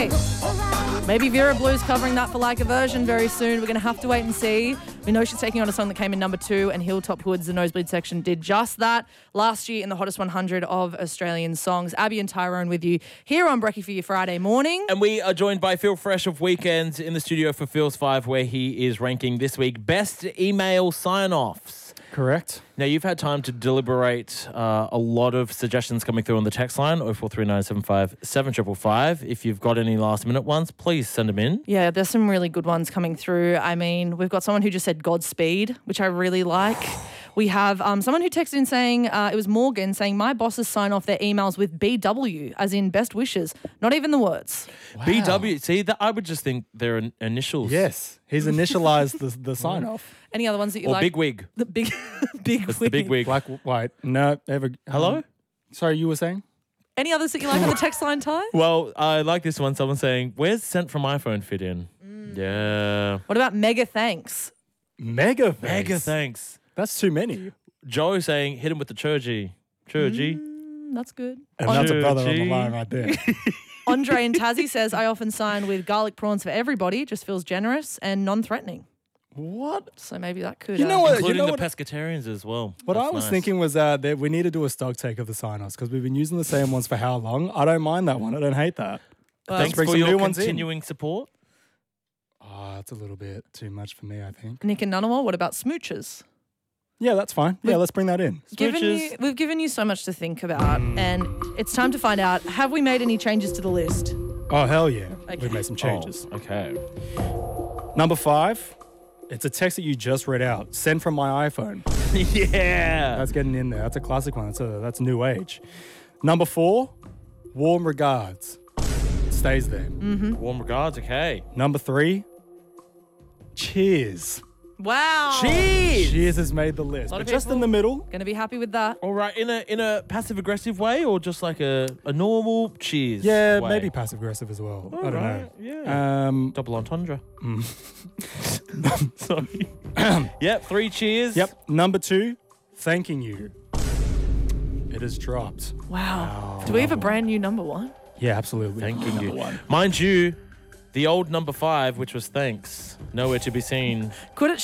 hey, maybe Vera Blue's covering that for Like a Version very soon. We're going to have to wait and see. We know she's taking on a song that came in number 2, and Hilltop Hoods, the Nosebleed section, did just that last year in the hottest 100 of Australian songs. Abby and Tyrone with you here on Brekkie for your Friday morning. And we are joined by Phil Fresh of Weekends in the studio for Phil's 5, where he is ranking this week best email sign-offs. Correct. Now, you've had time to deliberate a lot of suggestions coming through on the text line, 043975 7555. If you've got any last-minute ones, please send them in. Yeah, there's some really good ones coming through. I mean, we've got someone who just said Godspeed, which I really like. We have someone who texted in saying, it was Morgan, saying, my bosses sign off their emails with BW, as in best wishes. Not even the words. Wow. BW, see, that I would just think they're initials. Yes, he's initialized the sign off. Any other ones that you Or like? big wig. The big, big That's wig. the big wig. Black, white. No, ever. Hello? Sorry, you were saying? Any others that you like on the text line, Ty? Well, I like this one. Someone saying, where's sent from iPhone fit in? Yeah. What about mega thanks? Mega thanks. Mega thanks. That's too many. Joe saying, hit him with the churgy. Churgy. That's good. And that's a brother on the Gee. line right there. Andre in Tassie says, I often sign with garlic prawns for everybody. Just feels generous and non-threatening. What? So maybe that could... You know what? Including you know the pescatarians as well. What That's I was nice. thinking was that we need to do a stock take of the sign-offs because we've been using the same ones for how long? I don't mind that one. I don't hate that. Thanks bring for some your new ones in. continuing support. Oh, that's a little bit too much for me, I think. Nick and Ngunnawal, what about smooches? Yeah, that's fine. Yeah, let's bring that in. Smooches. We've given you so much to think about, and it's time to find out, have we made any changes to the list? Oh, hell yeah. Okay. We've made some changes. Oh, okay. Number 5, it's a text that you just read out. Send from my iPhone. Yeah. That's getting in there. That's a classic one. That's new age. Number 4, warm regards. Stays there. Warm regards. Okay. Number 3, cheers. Wow. Cheers. Cheers has made the list. Lot But of just in people- the middle, Gonna be happy with that. All right. In a passive aggressive way, or just like a normal cheers? yeah, way? maybe passive aggressive as well. I don't right, know. Yeah. Double entendre. Sorry. Yep. 3 cheers. Yep. Number 2, thanking you. It has dropped. Wow. Do we have a brand new number 1? Yeah, absolutely. Thanking you. Number 1. Mind you, the old number 5, which was thanks, nowhere to be seen. Could it